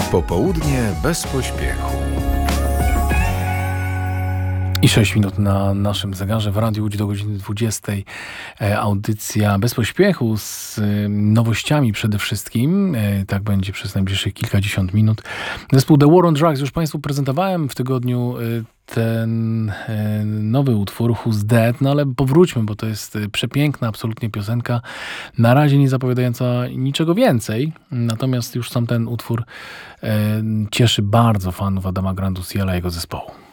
Popołudnie bez pośpiechu. I 6 minut na naszym zegarze w Radiu Łódź do godziny 20. Audycja bez pośpiechu z nowościami przede wszystkim. Tak będzie przez najbliższych kilkadziesiąt minut. Zespół The War on Drugs już Państwu prezentowałem w tygodniu ten nowy utwór Who's Dead, no ale powróćmy, bo to jest przepiękna absolutnie piosenka, na razie nie zapowiadająca niczego więcej, natomiast już sam ten utwór cieszy bardzo fanów Adama Granduciela i jego zespołu.